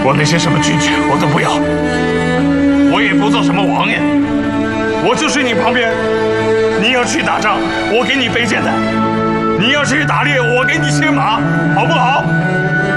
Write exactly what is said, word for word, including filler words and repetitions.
我那些什么军权我都不要，我也不做什么王爷，我就睡你旁边。你要去打仗，我给你背箭袋；你要去打猎，我给你牵马，好不好？